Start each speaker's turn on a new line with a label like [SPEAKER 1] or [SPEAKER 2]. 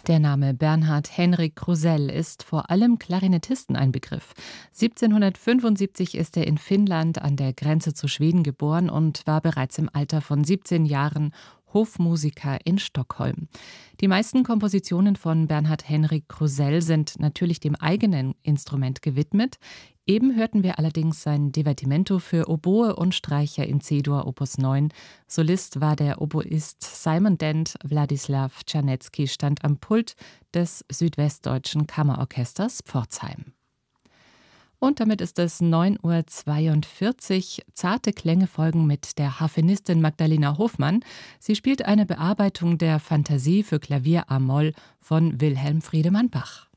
[SPEAKER 1] Der Name Bernhard Henrik Krusell ist vor allem Klarinettisten ein Begriff. 1775 ist er in Finnland an der Grenze zu Schweden geboren und war bereits im Alter von 17 Jahren Hofmusiker in Stockholm. Die meisten Kompositionen von Bernhard Henrik Krusell sind natürlich dem eigenen Instrument gewidmet. Eben hörten wir allerdings sein Divertimento für Oboe und Streicher in C-Dur Opus 9. Solist war der Oboist Simon Dent. Wladislaw Czarnecki stand am Pult des Südwestdeutschen Kammerorchesters Pforzheim. Und damit ist es 9:42 Uhr. Zarte Klänge folgen mit der Harfenistin Magdalena Hofmann. Sie spielt eine Bearbeitung der Fantasie für Klavier a-Moll von Wilhelm Friedemann Bach.